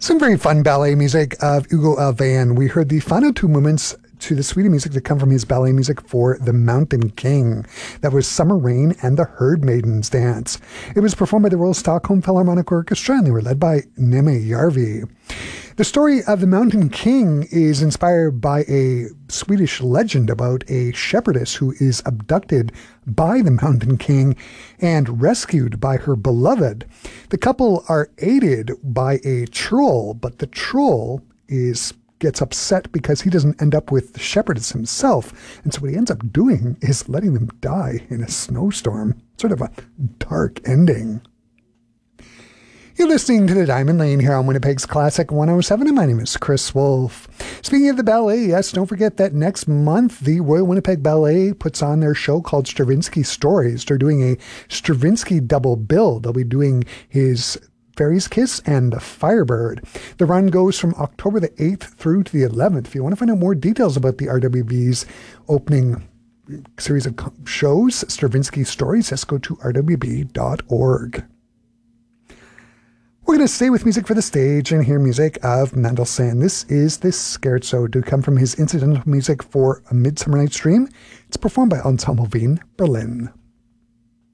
Some very fun ballet music of Hugo Alvan. We heard the final two movements to the suite of music that come from his ballet music for The Mountain King. That was Summer Rain and the Herd Maidens Dance. It was performed by the Royal Stockholm Philharmonic Orchestra, and they were led by Neme Järvi. The story of The Mountain King is inspired by a Swedish legend about a shepherdess who is abducted by the Mountain King and rescued by her beloved. The couple are aided by a troll, but the troll gets upset because he doesn't end up with the shepherdess himself. And so what he ends up doing is letting them die in a snowstorm. Sort of a dark ending. You're listening to The Diamond Lane here on Winnipeg's Classic 107, and my name is Chris Wolf. Speaking of the ballet, yes, don't forget that next month, the Royal Winnipeg Ballet puts on their show called Stravinsky Stories. They're doing a Stravinsky double bill. They'll be doing his Fairy's Kiss and The Firebird. The run goes from October the 8th through to the 11th. If you want to find out more details about the RWB's opening series of shows, Stravinsky Stories, just go to rwb.org. We're going to stay with music for the stage and hear music of Mendelssohn. This is the Scherzo to come from his incidental music for A Midsummer Night's Dream. It's performed by Ensemble Wien, Berlin.